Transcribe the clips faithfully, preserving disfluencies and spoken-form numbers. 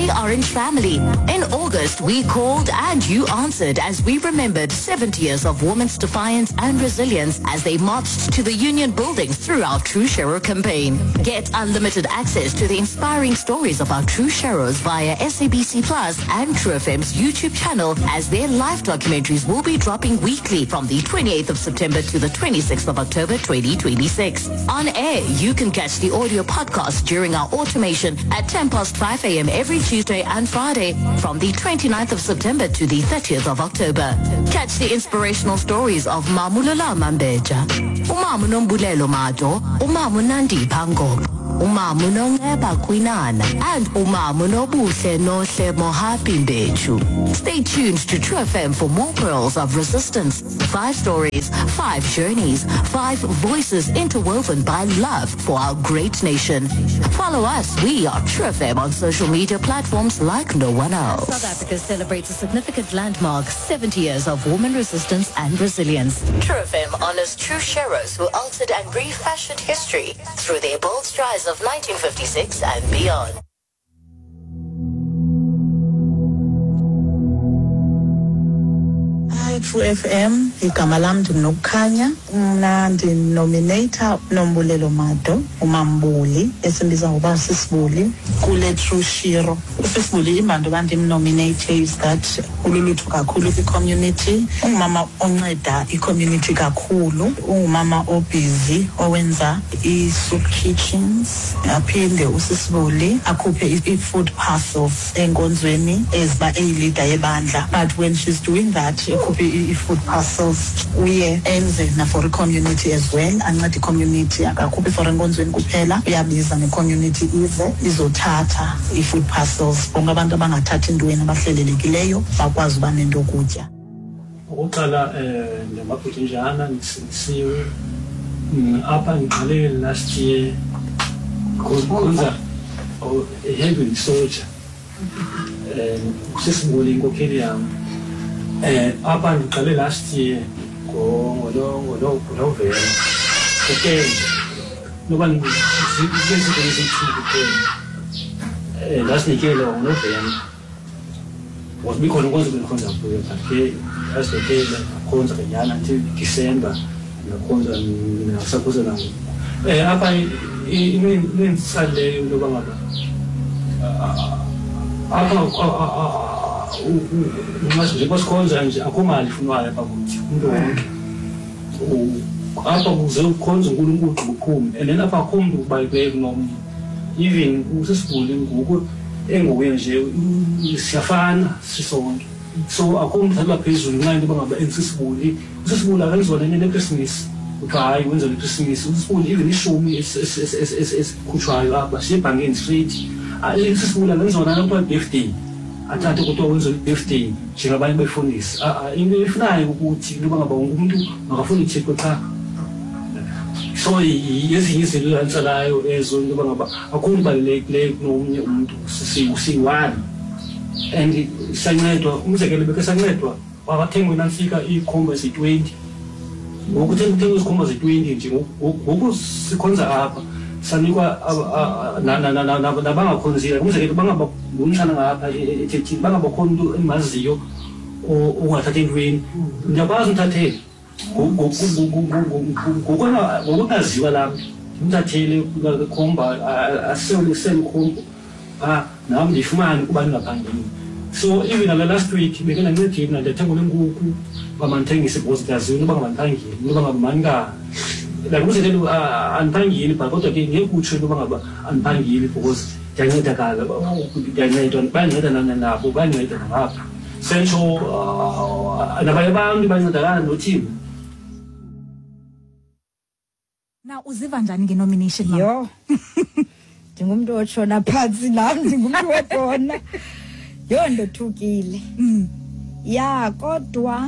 Hey Orange family. In August, we called and you answered as we remembered seventy years of women's defiance and resilience as they marched to the Union buildings through our True Shero campaign. Get unlimited access to the inspiring stories of our True Sheros via S A B C Plus and True F M's YouTube channel, as their live documentaries will be dropping weekly from the twenty-eighth of September to the twenty-sixth of October twenty twenty-six. On air, you can catch the audio podcast during our automation at ten past five a.m. every Tuesday and Friday from the twenty-ninth of September to the thirtieth of October. Catch the inspirational stories of Mamulala Mambeja, Umamu Nombulelo Majo, Umamu Nandi Pango, Umamu Nongeba Kwinana, and Umamu Nobuhle Nohle Mohapi Mbechu. Stay tuned to True F M for more pearls of resistance. Five stories, five journeys, five voices interwoven by love for our great nation. Follow us. We are True F M on social media platforms like no one else. South Africa celebrates a significant landmark, seventy years of woman resistance and resilience. True F M honors true Sheros who altered and refashioned history through their bold strides of nineteen fifty-six and beyond. True F M, igama lami ndinokukhanya, mina ndinominator Nombulelo Mado, uMambuli, esimbiza ngoba usisibuli kule True Shero. Usisibuli imbantu bandimnominate is that ululutho kakhulu kwi-community, ungumama onceda i-community kakhulu, ungumama obusy owenza i-soup kitchens, aphinde usisibuli akhuphe i-food parcels enkonzweni eziba eyi-leader yebandla. But when she's doing that, akhuphe i-food parcels uye enze na for i-community as well, ancede i-community, akakhuphi for enkonzweni kuphela, uyabiza ne-community ize izothatha i-food parcels bonke abantu abangathathi intweni abahlelelekileyo bakwazi uba nento yokutya. Ukuqala eh ndamabhutinjana ngisisiwe apha ngiqale last year konza o heavy soldier eh sisibuli inkokheli yami eh apha ngiqale last year ngo ngolo ngolo November okay noba ngizizwe ngizithuke eh last year lo November was because konza konza kuyo okay as the day konza kanyana until December nakonza nasakuza na eh apha inisale noba ngaba apha umazi nje kwasikhonza nje akumali funwayo apha kuthi umuntu wonke apha kuze ukhonza uNkulunkulu uqhuphume and then apha khomntu ubalibeke nomnye even usisibuli ngoku engowe nje siyafana sisonke so akhomntu lapha phezulu nxa into bangaba ensisibuli usisibuli akalizona into leChristmas uthi hayi wenza leChristmas usisibuli even ishumi esikhutshwayo apha siyebhankeni straight usisibuli akalizona lapha birthday athathe ukuthi wenza birthday njengabanye befundisi into efunayo ukuthi loba ngaba umuntu makafuna itheko cha so ezinye izinto ezansalayo ezo loba ngaba akukho balekile kunomnye umuntu sisiwani and sancedwa umzekelo beke sancedwa wabathengwe nafika ikhomba zi-twenty ngokuthi uthenga izikhomba zi-twenty nje ngoku sikhonza apha sanikwa nabangakhonzile umzekelo bangaba ngumntana ngapha ethethini bangaba khona umuntu emaziyo ongathatha entweni ndiyakwazi umthathele ngokungaziwa lapho umthathele khomba asewulisele khomba ah nami ndifumane kuba ningaphangeli so even la last week bekena ncedile na ndathenga lenkukhu bamanthengise because ndaziwe noba ngabanthangeli noba ngabamanga la kumzekelo anphangeli but kodwa ke ngekutsho noba ngaba anphangeli because ndiyancedakala ndiyancedwa bayanceda nabo bayanceda nangapha sentsho nabanye abantu bancedakala nothimba. Na uziva njani ngenomination yo ndingumntu otshona phansi nami ndingumntu webona yo ndothukile mm. ya kodwa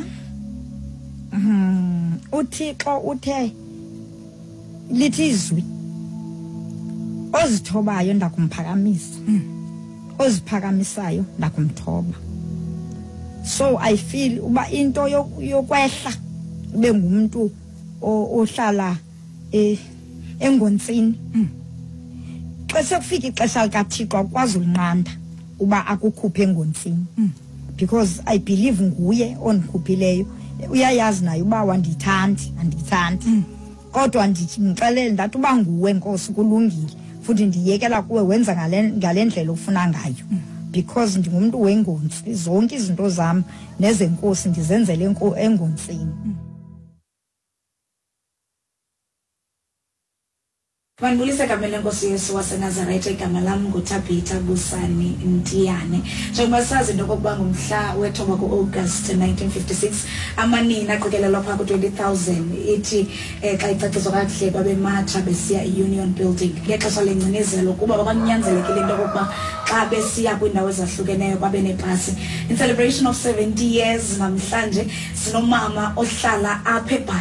mhm uThixo uthe lithi izwi ozithobayo ndakumphakamisa mm. oziphakamisayo ndakumthoba so I feel uba into yokwehla ube ngumuntu ohlala eh engontsini mm. xa sekufika ixesha likaThixo akwazi ulinqanda uba akukhuphe engontsini because I believe nguye ondikhuphileyo uyayazi naye uba wandithandi andithandi kodwa ndixelele ndathi uba nguwe Nkosi kulungile futhi ndiyekela kuwe wenza ngale ngalendlela ofuna ngayo because ndingumuntu wengonzi zonke izinto zami nezenkosi ndizenzele engontsini. Mandibulise Kamele Nkosi Yesu waseNazaretha igama lami nguThabitha Busani Ntiyane. Njengoba sazi into kokuba ngomhla wethoba ku-August nineteen fifty-six amanina aqokelelwa phaa ku-twenty thousand ithi xa icaciswa kakuhle babematha besiya i-Union Building ngexesha lengcinezelo kuba babanyanzelekile into kokuba xa besiya kwiindawo ezahlukeneyo babe nepasi. In celebration of seventy years namhlanje sinomama ohlala apha